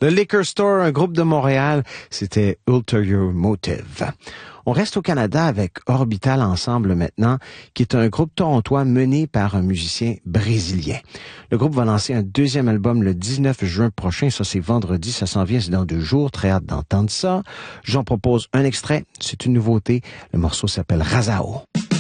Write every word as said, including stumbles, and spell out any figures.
The Liquor Store, un groupe de Montréal, c'était Ulterior Motive. On reste au Canada avec Orbital Ensemble maintenant, qui est un groupe torontois mené par un musicien brésilien. Le groupe va lancer un deuxième album le dix-neuf juin prochain. Ça, c'est vendredi, ça s'en vient, c'est dans deux jours. Très hâte d'entendre ça. J'en propose un extrait. C'est une nouveauté. Le morceau s'appelle Razao.